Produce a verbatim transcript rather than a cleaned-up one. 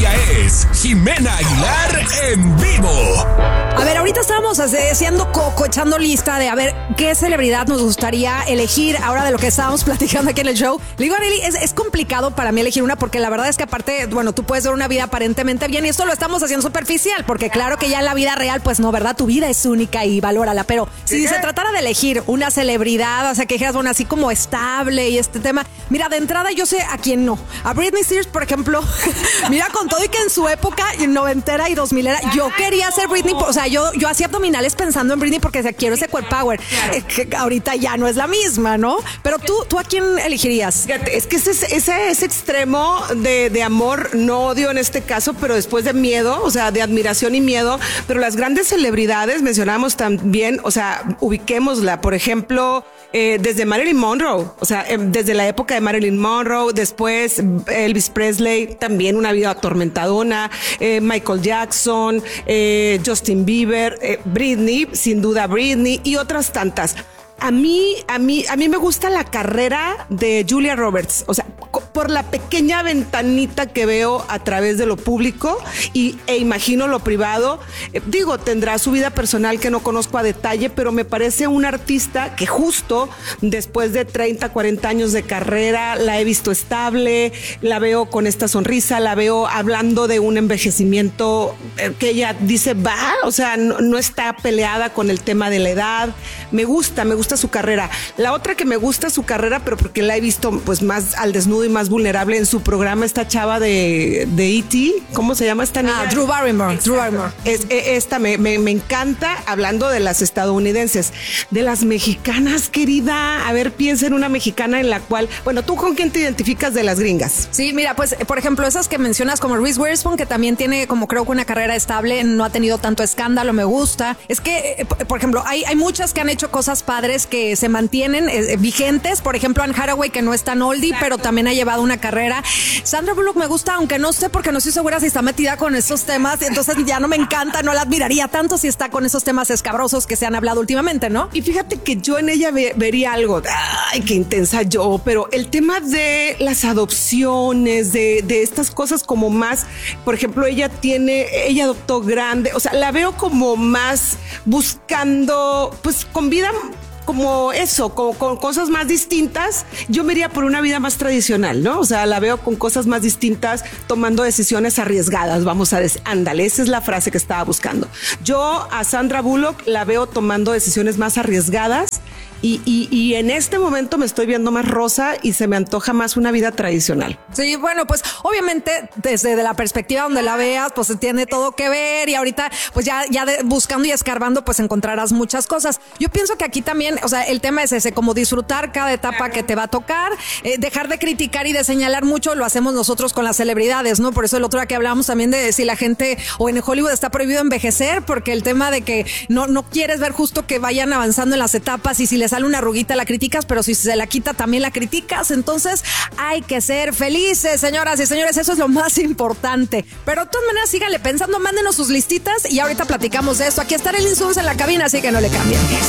Ella es Jimena Aguilar en vivo. A ver, ahorita estábamos haciendo coco, echando lista de a ver qué celebridad nos gustaría elegir ahora de lo que estábamos platicando aquí en el show. Le digo a Nelly, es, es complicado para mí elegir una porque la verdad es que aparte, bueno, tú puedes ver una vida aparentemente bien y esto lo estamos haciendo superficial porque claro que ya en la vida real, pues no, ¿verdad? Tu vida es única y valórala, pero si se tratara de elegir una celebridad, o sea, que dijeras, bueno, así como estable y este tema, mira, de entrada yo sé a quién no. A Britney Spears, por ejemplo, mira, con todo y que en su época noventera y dos milera, yo quería ser Britney, o sea, yo, yo hacía abdominales pensando en Britney porque o sea, quiero ese core power, eh, que ahorita ya no es la misma, ¿no? Pero tú, ¿tú a quién elegirías? Fíjate, es que ese, ese, ese extremo de, de amor, no odio en este caso, pero después de miedo, o sea, de admiración y miedo, pero las grandes celebridades, mencionamos también, o sea, ubiquémosla, por ejemplo, eh, desde Marilyn Monroe, o sea, eh, desde la época de Marilyn Monroe, después Elvis Presley, también una vida atormentadona, eh, Michael Jackson, eh, Justin Bieber, eh, Britney, sin duda Britney y otras tantas. A mí, a mí, a mí me gusta la carrera de Julia Roberts, o sea, por la pequeña ventanita que veo a través de lo público y, e imagino lo privado. Eh, digo, tendrá su vida personal que no conozco a detalle, pero me parece una artista que justo después de treinta, cuarenta años de carrera la he visto estable, la veo con esta sonrisa, la veo hablando de un envejecimiento eh, que ella dice va, o sea, no, no está peleada con el tema de la edad. Me gusta, me gusta su carrera. La otra que me gusta su carrera, pero porque la he visto pues más al desnudo y más vulnerable en su programa, esta chava de, de E T, ¿cómo se llama esta niña? Ah, Drew Barrymore. Drew Barrymore. Es, esta me, me, me encanta, hablando de las estadounidenses. De las mexicanas, querida, a ver, piensa en una mexicana en la cual, bueno, ¿tú con quién te identificas de las gringas? Sí, mira, pues, por ejemplo, esas que mencionas como Reese Witherspoon, que también tiene como creo que una carrera estable, no ha tenido tanto escándalo, me gusta. Es que, por ejemplo, hay, hay muchas que han hecho cosas padres que se mantienen eh, vigentes. Por ejemplo, Anne Hathaway, que no es tan oldie, exacto, pero también ha llevado una carrera. Sandra Bullock me gusta, aunque no sé porque no estoy segura si está metida con esos temas, entonces ya no me encanta, no la admiraría tanto si está con esos temas escabrosos que se han hablado últimamente, ¿no? Y fíjate que yo en ella ve, vería algo, ay, qué intensa yo, pero el tema de las adopciones, de, de estas cosas como más, por ejemplo, ella tiene, ella adoptó grande, o sea, la veo como más buscando, pues con vida como eso, con, con cosas más distintas. Yo me iría por una vida más tradicional, ¿no? O sea, la veo con cosas más distintas, tomando decisiones arriesgadas, vamos a decir, ándale, esa es la frase que estaba buscando. Yo a Sandra Bullock la veo tomando decisiones más arriesgadas y, y, y en este momento me estoy viendo más rosa y se me antoja más una vida tradicional. Sí, bueno, pues obviamente desde de la perspectiva donde la veas, pues tiene todo que ver y ahorita pues ya, ya de, buscando y escarbando pues encontrarás muchas cosas. Yo pienso que aquí también, o sea, el tema es ese, como disfrutar cada etapa que te va a tocar, eh, dejar de criticar y de señalar mucho, lo hacemos nosotros con las celebridades, ¿no? Por eso el otro día que hablábamos también de si la gente o en Hollywood está prohibido envejecer, porque el tema de que no, no quieres ver justo que vayan avanzando en las etapas y si les sale una arruguita la criticas, pero si se la quita también la criticas. Entonces hay que ser felices, señoras y señores, eso es lo más importante. Pero de todas maneras síganle pensando, mándenos sus listitas y ahorita platicamos de esto. Aquí está el Insuns en la cabina, así que no le cambien.